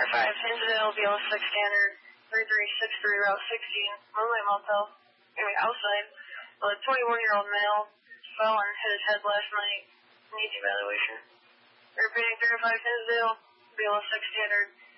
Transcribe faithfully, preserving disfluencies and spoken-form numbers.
five, Hinsdale, B L S six standard, three three six three, Route sixteen, Moonlight Motel, I mean, outside. A twenty-one-year-old male fell and hit his head last night. Needs evaluation. Repeating three oh five, Hinsdale, B L S six standard,